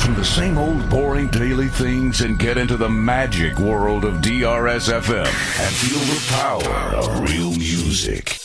from the same old boring daily things and get into the magic world of DRS FM and feel the power of real music.